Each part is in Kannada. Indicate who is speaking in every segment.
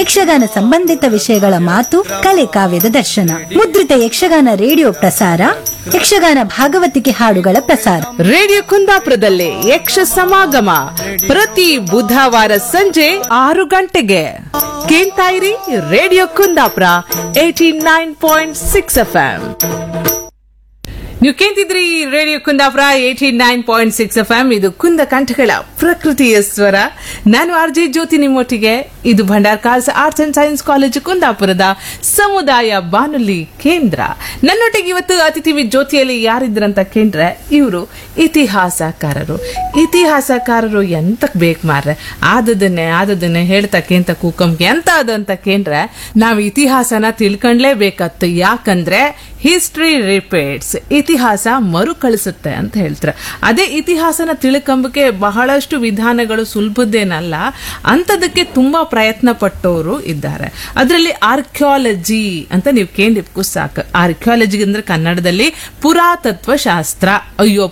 Speaker 1: ಯಕ್ಷಗಾನ ಸಂಬಂಧಿತ ವಿಷಯಗಳ ಮಾತು ಕಲೆ ಕಾವ್ಯದ ದರ್ಶನ ಮುದ್ರಿತ ಯಕ್ಷಗಾನ ರೇಡಿಯೋ ಪ್ರಸಾರ ಯಕ್ಷಗಾನ ಭಾಗವತಿಕೆ ಹಾಡುಗಳ ಪ್ರಸಾರ
Speaker 2: ರೇಡಿಯೋ ಕುಂದಾಪುರದಲ್ಲಿ ಯಕ್ಷ ಸಮಾಗಮ ಪ್ರತಿ ಬುಧವಾರ ಸಂಜೆ 6 ಗಂಟೆಗೆ ಕೇಳ್ತಾ ಇರಿ ರೇಡಿಯೋ ಕುಂದಾಪುರ 89.6 FM. ನೀವು ಕೇಳ್ತಿದ್ರಿ ರೇಡಿಯೋ ಕುಂದಾಪುರ 89.6 FM. ಇದು ಕುಂದ ಕಂಠಗಳ ಪ್ರಕೃತಿಯ ಸ್ವರ. ನಾನು ಆರ್ಜೆ ಜ್ಯೋತಿ ನಿಮ್ಮೊಟ್ಟಿಗೆ. ಇದು Bhandarkars arts and science college ಕುಂದಾಪುರದ ಸಮುದಾಯ ಬಾನುಲಿ ಕೇಂದ್ರ. ನನ್ನೊಟ್ಟಿಗೆ ಇವತ್ತು ಅತಿಥಿ ಜ್ಯೋತಿಯಲ್ಲಿ ಯಾರಿದ್ರಂತ ಕೇಂದ್ರ ಇವರು ಇತಿಹಾಸಕಾರರು ಎಂತಕ್ ಬೇಕು ಮಾರ್ರೆ, ಆದದನ್ನೇ ಹೇಳ್ತಾ ಕೇಂತ ಕೂಕಂಗೆ ಎಂತ ಅದಂತ ಕೇಂದ್ರ ನಾವು ಇತಿಹಾಸನ ತಿಳ್ಕೊಂಡ್ಲೇಬೇಕತ್ತು. ಯಾಕಂದ್ರೆ ಹಿಸ್ಟ್ರಿ ರಿಪೀಟ್ಸ್, ಇತಿಹಾಸ ಮರುಕಳಿಸುತ್ತೆ ಅಂತ ಹೇಳ್ತಾರೆ. ಅದೇ ಇತಿಹಾಸನ ತಿಳ್ಕೊಂಬಕ್ಕೆ ಬಹಳಷ್ಟು ವಿಧಾನಗಳು ಸುಲಭದ್ದೇನಲ್ಲ, ಅಂತದಕ್ಕೆ ತುಂಬಾ ಪ್ರಯತ್ನ ಪಟ್ಟವರು ಇದ್ದಾರೆ. ಅದರಲ್ಲಿ ಆರ್ಕಿಯಾಲಜಿ ಅಂತ ನೀವು ಕೇಳಿದ್ಕು ಸಾಕು. ಆರ್ಕಿಯಾಲಜಿ ಅಂದ್ರೆ ಕನ್ನಡದಲ್ಲಿ ಪುರಾತತ್ವ ಶಾಸ್ತ್ರ. ಅಯ್ಯೋ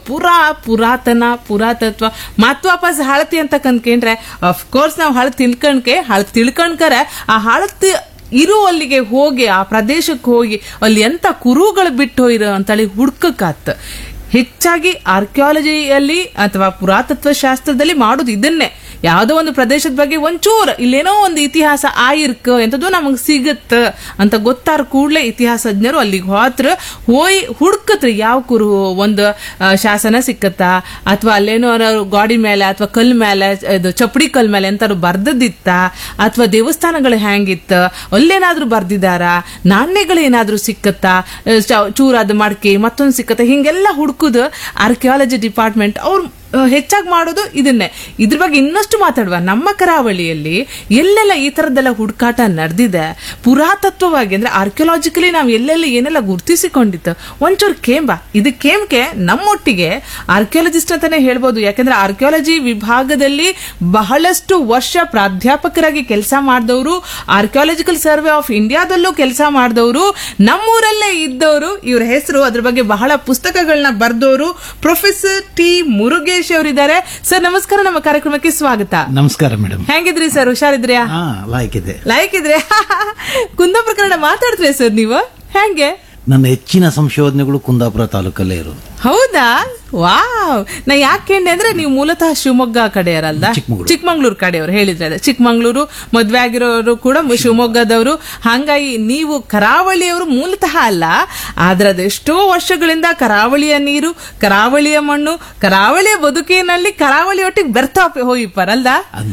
Speaker 2: ಪುರಾತತ್ವ ಮತ್ ವಾಪಸ್ ಹಳತಿ ಅಂತ ಕಂಡ್ಕೊಂಡ್ರೆ ಅಫ್ಕೋರ್ಸ್ ನಾವು ಹಳತ್ ತಿಳ್ಕೊಂಡ್ಕರೆ ಆ ಹಳತ್ ಅಲ್ಲಿಗೆ ಹೋಗಿ ಆ ಪ್ರದೇಶಕ್ಕೆ ಹೋಗಿ ಅಲ್ಲಿ ಎಂತ ಕುರುಗಳು ಬಿಟ್ಟು ಹೋಗಿರೋ ಅಂತೇಳಿ ಹುಡ್ಕಕ್ಕಾತ್. ಹೆಚ್ಚಾಗಿ ಆರ್ಕಿಯಾಲಜಿಯಲ್ಲಿ ಅಥವಾ ಪುರಾತತ್ವ ಶಾಸ್ತ್ರದಲ್ಲಿ ಮಾಡೋದು ಇದನ್ನೇ. ಯಾವುದೋ ಒಂದು ಪ್ರದೇಶದ ಬಗ್ಗೆ ಒಂಚೂರು ಇಲ್ಲೇನೋ ಒಂದು ಇತಿಹಾಸ ಆಯಿರ್ಕ ಎಂತದ್ದು ನಮಗ್ ಸಿಗತ್ತ ಅಂತ ಗೊತ್ತಾರ ಕೂಡ್ಲೆ ಇತಿಹಾಸಜ್ಞರು ಅಲ್ಲಿಗೆ ಹೋಯ್ ಹುಡ್ಕತ್ರಿ ಯಾವ ಕುರು ಒಂದು ಶಾಸನ ಸಿಕ್ಕತ್ತಾ, ಅಥವಾ ಅಲ್ಲೇನೋ ಗಾಡಿ ಮೇಲೆ ಅಥವಾ ಕಲ್ ಮೇಲೆ ಚಪ್ಪಡಿ ಕಲ್ ಮೇಲೆ ಎಂತಾರು ಬರ್ದದಿತ್ತ, ಅಥವಾ ದೇವಸ್ಥಾನಗಳು ಹೆಂಗಿತ್ತ, ಅಲ್ಲೇನಾದ್ರೂ ಬರ್ದಿದಾರ, ನಾಣ್ಯಗಳು ಏನಾದ್ರೂ ಸಿಕ್ಕತ್ತಾ, ಚೂರಾದ ಮಡ್ಕೆ ಮತ್ತೊಂದು ಸಿಕ್ಕತ್ತ, ಹಿಂಗೆಲ್ಲ ಹುಡ್ಕುದು ಆರ್ಕಿಯಾಲಜಿ ಡಿಪಾರ್ಟ್ಮೆಂಟ್ ಅವ್ರು ಹೆಚ್ಚಾಗಿ ಮಾಡೋದು ಇದನ್ನೇ. ಇದ್ರ ಬಗ್ಗೆ ಇನ್ನಷ್ಟು ಮಾತಾಡುವ. ನಮ್ಮ ಕರಾವಳಿಯಲ್ಲಿ ಎಲ್ಲೆಲ್ಲ ಈ ತರದ್ದೆಲ್ಲ ಹುಡುಕಾಟ ನಡೆದಿದೆ ಪುರಾತತ್ವವಾಗಿ, ಅಂದ್ರೆ ಆರ್ಕಿಯಾಲಜಿಕಲಿ ನಾವು ಎಲ್ಲೆಲ್ಲ ಏನೆಲ್ಲ ಗುರ್ತಿಸಿಕೊಂಡಿತ್ತು ಒಂಚೂರು ಕೇಂಬ. ಇದು ಕೇಮ್ಗೆ ನಮ್ಮೊಟ್ಟಿಗೆ ಆರ್ಕಿಯಾಲಜಿಸ್ಟ್ ಅಂತಾನೆ ಹೇಳ್ಬೋದು. ಯಾಕಂದ್ರೆ ಆರ್ಕಿಯಾಲಜಿ ವಿಭಾಗದಲ್ಲಿ ಬಹಳಷ್ಟು ವರ್ಷ ಪ್ರಾಧ್ಯಾಪಕರಾಗಿ ಕೆಲಸ ಮಾಡಿದವರು, ಆರ್ಕಿಯಾಲಜಿಕಲ್ ಸರ್ವೆ ಆಫ್ ಇಂಡಿಯಾದಲ್ಲೂ ಕೆಲಸ ಮಾಡಿದವರು, ನಮ್ಮೂರಲ್ಲೇ ಇದ್ದವರು. ಇವ್ರ ಹೆಸರು, ಅದ್ರ ಬಗ್ಗೆ ಬಹಳ ಪುಸ್ತಕಗಳನ್ನ ಬರೆದವರು ಪ್ರೊಫೆಸರ್ ಟಿ ಮುರುಗೇಶ್ ಅವರಿದ್ದಾರೆ. ಸರ್ ನಮಸ್ಕಾರ, ನಮ್ಮ ಕಾರ್ಯಕ್ರಮಕ್ಕೆ ಸ್ವಾಗತ.
Speaker 3: ನಮಸ್ಕಾರ ಮೇಡಮ್.
Speaker 2: ಹೆಂಗಿದ್ರಿ ಸರ್? ಹುಷಾರಿದ್ರ್ಯಾ? ಲಾಯ್ಕಿದ್ರೆ ಕುಂದಾಪುರ ಕನ್ನಡ ಮಾತಾಡ್ತೀರಿ ಸರ್ ನೀವು? ಹೆಂಗೆ?
Speaker 3: ನನ್ನ ಹೆಚ್ಚಿನ ಸಂಶೋಧನೆಗಳು ಕುಂದಾಪುರ ತಾಲೂಕಲ್ಲೇ ಇರೋದು.
Speaker 2: ಹೌದಾ? ವಾವ್. ನಾ ಯಾಕೆ ಅಂದ್ರೆ ನೀವು ಮೂಲತಃ ಶಿವಮೊಗ್ಗ ಕಡೆಯವರಲ್ಲ, ಚಿಕ್ಕಮಂಗ್ಳೂರು ಕಡೆಯವರು ಹೇಳಿದ್ರೆ. ಅದೇ ಚಿಕ್ಕಮಂಗ್ಳೂರು ಮದ್ವೆ ಆಗಿರೋರು ಕೂಡ ಶಿವಮೊಗ್ಗದವರು. ಹಾಗಾಗಿ ನೀವು ಕರಾವಳಿಯವರು ಮೂಲತಃ ಅಲ್ಲ, ಆದ್ರೆ ಅದೆಷ್ಟೋ ವರ್ಷಗಳಿಂದ ಕರಾವಳಿಯ ನೀರು, ಕರಾವಳಿಯ ಮಣ್ಣು, ಕರಾವಳಿಯ ಬದುಕಿನಲ್ಲಿ ಕರಾವಳಿಯೊಟ್ಟಿಗೆ ಬೆರ್ತಾ ಹೋಗಿಪ್ಪಾರಲ್ದ.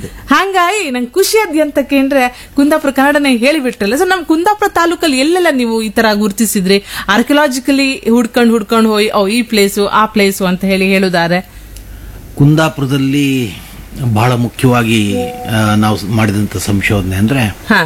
Speaker 2: ಹಾಗಾಗಿ ನಂಗೆ ಖುಷಿ ಅಂತ ಕೇಂದ್ರೆ ಕುಂದಾಪುರ ಕನ್ನಡನೇ ಹೇಳಿಬಿಟ್ರಲ್ಲ ಸರ್. ನಮ್ ಕುಂದಾಪುರ ತಾಲೂಕಲ್ಲಿ ಎಲ್ಲೆಲ್ಲ ನೀವು ಈ ತರ ಗುರುತಿಸಿದ್ರಿ ಆರ್ಕಿಯಾಲಜಿಕಲಿ ಹುಡ್ಕೊಂಡು ಹೋಗಿ ಈ ಪ್ಲೇಸು ಆ ಪ್ಲೇಸು ಅಂತ ಹೇಳುತ್ತಾರೆ?
Speaker 3: ಕುಂದಾಪುರದಲ್ಲಿ ಬಹಳ ಮುಖ್ಯವಾಗಿ ನಾವು ಮಾಡಿದಂತ ಸಂಶೋಧನೆ ಅಂದ್ರೆ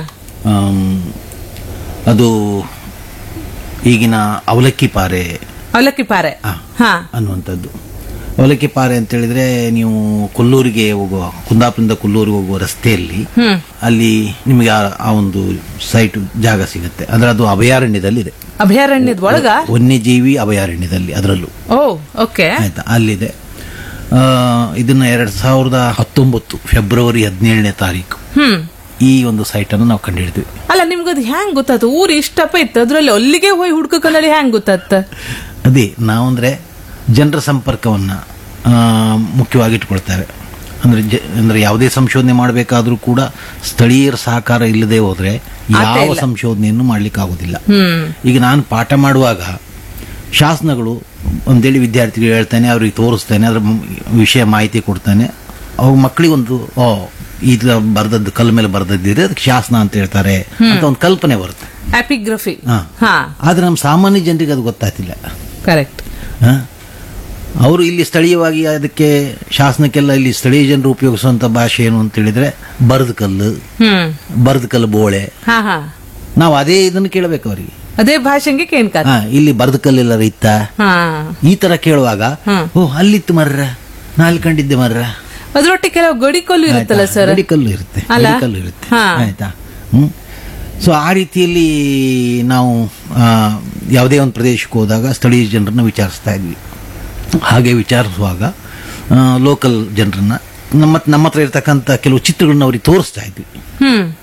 Speaker 3: ಅದು ಈಗಿನ ಅವಲಕ್ಕಿ ಪಾರೆ ಅನ್ನುವಂಥದ್ದು. ಅವಲಕ್ಕಿ ಪಾರೆ ಅಂತ ಹೇಳಿದ್ರೆ ನೀವು ಕೊಲ್ಲೂರಿಗೆ ಹೋಗುವ, ಕುಂದಾಪುರದಿಂದ ಕೊಲ್ಲೂರಿಗೆ ಹೋಗುವ ರಸ್ತೆಯಲ್ಲಿ ಅಲ್ಲಿ ನಿಮಗೆ ಆ ಒಂದು ಸೈಟ್ ಜಾಗ ಸಿಗುತ್ತೆ. ಅಂದ್ರೆ ಅದು ಅಭಯಾರಣ್ಯದಲ್ಲಿದೆ.
Speaker 2: ಅಭಯಾರಣ್ಯದ ಒಳಗ? ವನ್ಯಜೀವಿ
Speaker 3: ಅಭಯಾರಣ್ಯದಲ್ಲಿ, ಅದರಲ್ಲೂ.
Speaker 2: ಓಕೆ,
Speaker 3: ಆಯ್ತಾ, ಅಲ್ಲಿದೆ. ಇದನ್ನ 2019 ಫೆಬ್ರವರಿ 17ನೇ ತಾರೀಕು ಈ ಒಂದು ಸೈಟ್ ಅನ್ನು ನಾವು ಕಂಡುಹಿಡಿದ್ವಿ.
Speaker 2: ಅಲ್ಲ, ನಿಮ್ಗದು ಹ್ಯಾಂಗ್ ಗೊತ್ತಾಯ್ತು? ಊರು ಇಷ್ಟಪ್ಪ ಇತ್ತು, ಅದ್ರಲ್ಲಿ ಅಲ್ಲಿಗೆ ಹೋಗಿ ಹುಡ್ಕಲ್ಲಿ ಹ್ಯಾಂಗ್ ಗೊತ್ತಾಯ್ತ?
Speaker 3: ಅದೇ ನಾವಂದ್ರೆ ಜನರ ಸಂಪರ್ಕವನ್ನ ಮುಖ್ಯವಾಗಿ ಇಟ್ಕೊಳ್ತೇವೆ. ಅಂದ್ರೆ ಯಾವುದೇ ಸಂಶೋಧನೆ ಮಾಡಬೇಕಾದ್ರೂ ಕೂಡ ಸ್ಥಳೀಯರ ಸಹಕಾರ ಇಲ್ಲದೆ ಹೋದ್ರೆ ಯಾವ ಸಂಶೋಧನೆಯನ್ನು ಮಾಡ್ಲಿಕ್ಕೆ ಆಗುದಿಲ್ಲ. ಈಗ ನಾನು ಪಾಠ ಮಾಡುವಾಗ ಶಾಸನಗಳು ಒಂದೇಳಿ ವಿದ್ಯಾರ್ಥಿಗಳು ಹೇಳ್ತಾನೆ, ಅವ್ರಿಗೆ ತೋರಿಸ್ತೇನೆ, ಅದ್ರ ವಿಷಯ ಮಾಹಿತಿ ಕೊಡ್ತಾನೆ. ಅವಾಗ ಮಕ್ಕಳಿಗೆ ಒಂದು ಈ ಬರ್ದದ್ದು ಕಲ್ ಮೇಲೆ ಬರ್ದದ್ದಿದ್ರೆ ಅದಕ್ಕೆ ಶಾಸನ ಅಂತ ಹೇಳ್ತಾರೆ ಅಂತ ಒಂದು ಕಲ್ಪನೆ ಬರುತ್ತೆ.
Speaker 2: ಎಪಿಗ್ರಫಿ.
Speaker 3: ಆದ್ರೆ ನಮ್ಮ ಸಾಮಾನ್ಯ ಜನರಿಗೆ ಅದು ಗೊತ್ತಾಗ್ತಿಲ್ಲ.
Speaker 2: ಕರೆಕ್ಟ್.
Speaker 3: ಅವರು ಇಲ್ಲಿ ಸ್ಥಳೀಯವಾಗಿ ಅದಕ್ಕೆ ಶಾಸನಕ್ಕೆಲ್ಲ ಇಲ್ಲಿ ಸ್ಥಳೀಯ ಜನರು ಉಪಯೋಗಿಸುವಂತ ಭಾಷೆ ಏನು ಅಂತ ಹೇಳಿದ್ರೆ ಬರದ ಕಲ್ಲು ಬೋಳೆ. ನಾವು ಅದೇ ಇದನ್ನು ಕೇಳಬೇಕು ಅವರಿಗೆ,
Speaker 2: ಅದೇ ಭಾಷೆಗೆ
Speaker 3: ಇಲ್ಲಿ ಬರದ ಕಲ್ಲೆಲ್ಲ ಇತ್ತ ಈ ತರ ಕೇಳುವಾಗ, ಅಲ್ಲಿತ್ತು ಮರ್ರ, ನಾಲ್ ಕಂಡಿದ್ದೆ ಮರ್ರ.
Speaker 2: ಅದ್ರೊಟ್ಟಿಗೆ ಕೆಲವು ಗಡಿಕಲ್ಲು ಇರುತ್ತಲ್ಲ ಸರ್?
Speaker 3: ಗಡಿಕಲ್ಲು ಇರುತ್ತೆ. ಆಯ್ತಾ. ಸೊ ಆ ರೀತಿಯಲ್ಲಿ ನಾವು ಯಾವುದೇ ಒಂದು ಪ್ರದೇಶಕ್ಕೆ ಹೋದಾಗ ಸ್ಥಳೀಯ ಜನರನ್ನ ವಿಚಾರಿಸ್ತಾ ಇದ್ವಿ. ಹಾಗೆ ವಿಚಾರಿಸುವಾಗ ಲೋಕಲ್ ಜನರನ್ನ ನಮ್ಮ ಹತ್ರ ಇರ್ತಕ್ಕಂಥ ಕೆಲವು ಚಿತ್ರಗಳನ್ನ ಅವ್ರಿಗೆ ತೋರಿಸ್ತಾ ಇದ್ವಿ.